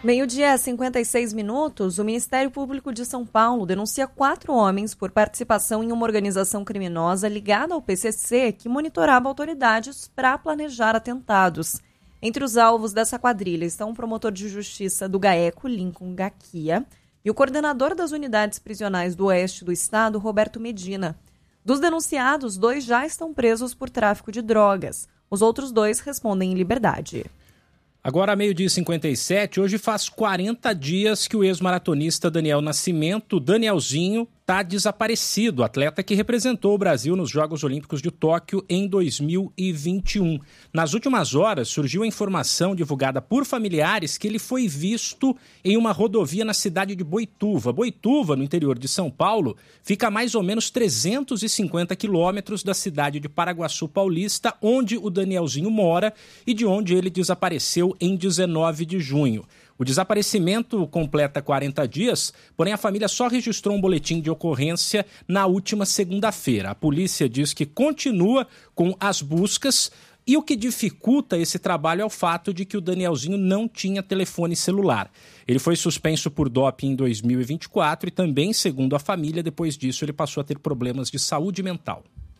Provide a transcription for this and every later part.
Meio-dia, 56 minutos, o Ministério Público de São Paulo denuncia 4 homens por participação em uma organização criminosa ligada ao PCC que monitorava autoridades para planejar atentados. Entre os alvos dessa quadrilha estão o promotor de justiça do GAECO, Lincoln Gaquia, e o coordenador das unidades prisionais do oeste do estado, Roberto Medina. Dos denunciados, 2 já estão presos por tráfico de drogas. Os outros 2 respondem em liberdade. Agora, meio-dia 57, hoje faz 40 dias que o ex-maratonista Daniel Nascimento, Danielzinho, está desaparecido, atleta que representou o Brasil nos Jogos Olímpicos de Tóquio em 2021. Nas últimas horas, surgiu a informação divulgada por familiares que ele foi visto em uma rodovia na cidade de Boituva. Boituva, no interior de São Paulo, fica a mais ou menos 350 quilômetros da cidade de Paraguaçu Paulista, onde o Danielzinho mora e de onde ele desapareceu em 19 de junho. O desaparecimento completa 40 dias, porém a família só registrou um boletim de ocorrência na última segunda-feira. A polícia diz que continua com as buscas e o que dificulta esse trabalho é o fato de que o Danielzinho não tinha telefone celular. Ele foi suspenso por doping em 2024 e também, segundo a família, depois disso ele passou a ter problemas de saúde mental.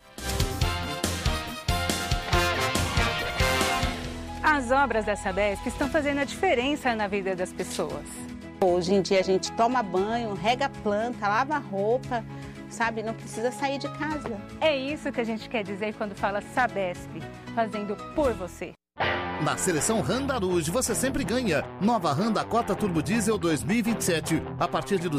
As obras da Sabesp estão fazendo a diferença na vida das pessoas. Hoje em dia a gente toma banho, rega a planta, lava a roupa, sabe? Não precisa sair de casa. É isso que a gente quer dizer quando fala Sabesp, fazendo por você. Na seleção Honda Rouge você sempre ganha. Nova Honda Cota Turbo Diesel 2027, a partir de R$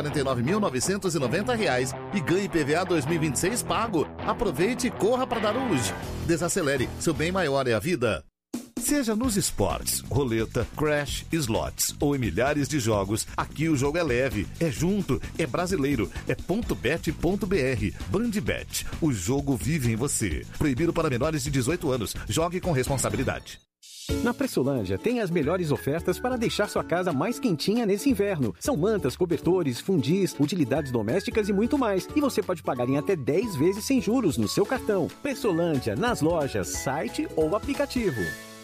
249.990 e ganhe IPVA 2026 pago. Aproveite e corra para dar Rouge. Desacelere, seu bem maior é a vida. Seja nos esportes, roleta, crash, slots ou em milhares de jogos, aqui o jogo é leve, é junto, é brasileiro, é .bet.br. Bandbet, o jogo vive em você. Proibido para menores de 18 anos. Jogue com responsabilidade. Na Pressolândia tem as melhores ofertas para deixar sua casa mais quentinha nesse inverno. São mantas, cobertores, fundis, utilidades domésticas e muito mais. E você pode pagar em até 10 vezes sem juros no seu cartão. Pressolândia, nas lojas, site ou aplicativo.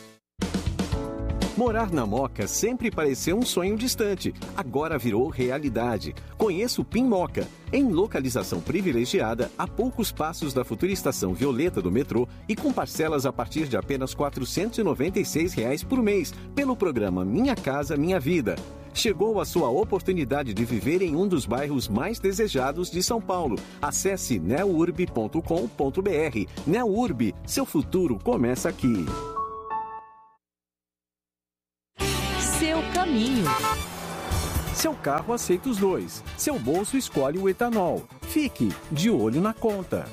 Morar na Moca sempre pareceu um sonho distante, agora virou realidade. Conheça o PIN Moca, em localização privilegiada, a poucos passos da futura estação Violeta do metrô e com parcelas a partir de apenas R$ 496 por mês, pelo programa Minha Casa Minha Vida. Chegou a sua oportunidade de viver em um dos bairros mais desejados de São Paulo. Acesse neurb.com.br. Neurb, seu futuro começa aqui. Seu caminho. Seu carro aceita os 2. Seu bolso escolhe o etanol. Fique de olho na conta.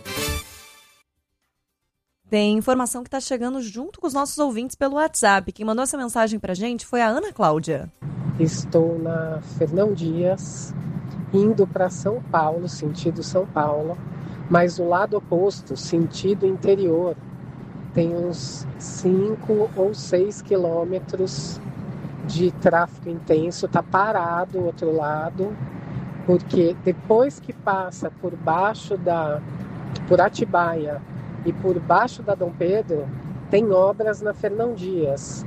Tem informação que está chegando junto com os nossos ouvintes pelo WhatsApp. Quem mandou essa mensagem para a gente foi a Ana Cláudia. Estou na Fernão Dias, indo para São Paulo, sentido São Paulo, mas o lado oposto, sentido interior, tem uns 5 ou 6 quilômetros de tráfego intenso, está parado o outro lado, porque depois que passa por Atibaia e por baixo da Dom Pedro, tem obras na Fernão Dias.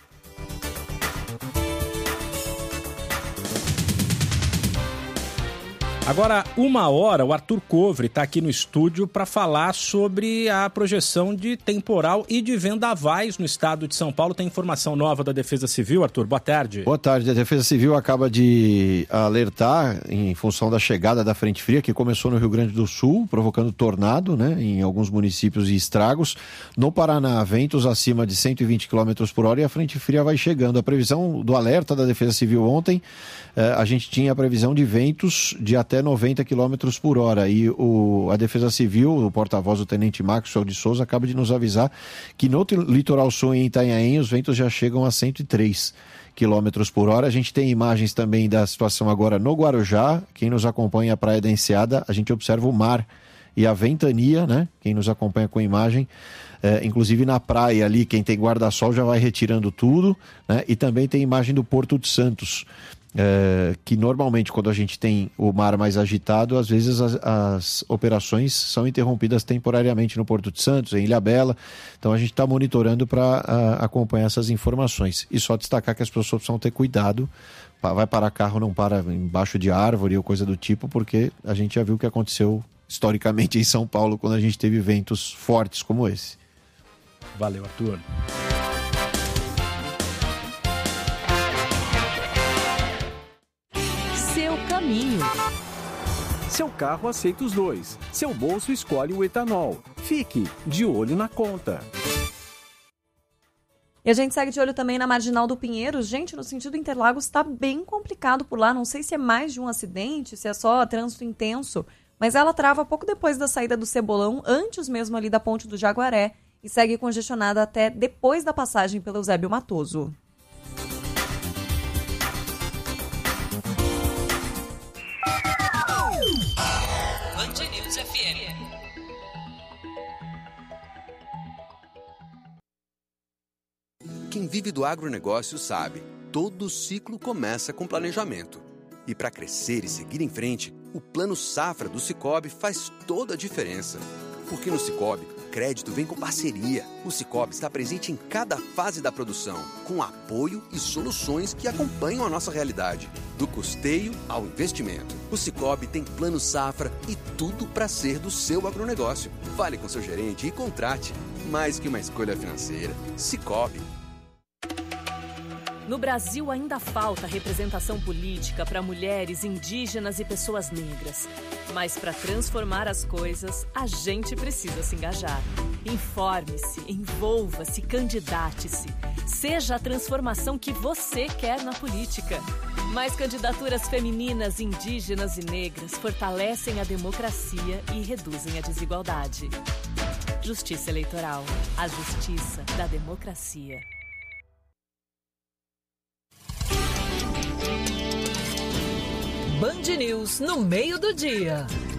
Agora, 1h, o Arthur Covre está aqui no estúdio para falar sobre a projeção de temporal e de vendavais no estado de São Paulo. Tem informação nova da Defesa Civil, Arthur? Boa tarde. Boa tarde. A Defesa Civil acaba de alertar em função da chegada da frente fria, que começou no Rio Grande do Sul, provocando tornado, né, em alguns municípios e estragos. No Paraná, ventos acima de 120 km por hora e a frente fria vai chegando. A previsão do alerta da Defesa Civil ontem, a gente tinha a previsão de ventos de até 90 km por hora e a Defesa Civil, o porta-voz do Tenente Maxwell de Souza, acaba de nos avisar que no litoral sul em Itanhaém os ventos já chegam a 103 km por hora. A gente tem imagens também da situação agora no Guarujá. Quem nos acompanha a Praia da Enseada, a gente observa o mar e a ventania, né? Quem nos acompanha com imagem, inclusive na praia ali, quem tem guarda-sol já vai retirando tudo, né? E também tem imagem do Porto de Santos. que normalmente quando a gente tem o mar mais agitado, às vezes as operações são interrompidas temporariamente no Porto de Santos, em Ilhabela. Então a gente está monitorando para acompanhar essas informações. E só destacar que as pessoas precisam ter cuidado. Vai parar carro, não para embaixo de árvore ou coisa do tipo, porque a gente já viu o que aconteceu historicamente em São Paulo quando a gente teve ventos fortes como esse. Valeu, Arthur. Seu caminho. Seu carro aceita os dois. Seu bolso escolhe o etanol. Fique de olho na conta. E a gente segue de olho também na Marginal do Pinheiros. Gente, no sentido Interlagos está bem complicado por lá. Não sei se é mais de um acidente, se é só trânsito intenso. Mas ela trava pouco depois da saída do Cebolão, antes mesmo ali da Ponte do Jaguaré. E segue congestionada até depois da passagem pelo Eusébio Matoso. Band News FM. Quem vive do agronegócio sabe, todo ciclo começa com planejamento. E para crescer e seguir em frente, o Plano Safra do Sicoob faz toda a diferença. Porque no Sicoob, crédito vem com parceria. O Sicoob está presente em cada fase da produção, com apoio e soluções que acompanham a nossa realidade. Do custeio ao investimento. O Sicoob tem Plano Safra e tudo para ser do seu agronegócio. Fale com seu gerente e contrate. Mais que uma escolha financeira. Sicoob. No Brasil ainda falta representação política para mulheres, indígenas e pessoas negras. Mas para transformar as coisas, a gente precisa se engajar. Informe-se, envolva-se, candidate-se. Seja a transformação que você quer na política. Mais candidaturas femininas, indígenas e negras fortalecem a democracia e reduzem a desigualdade. Justiça Eleitoral. A justiça da democracia. Band News no meio do dia.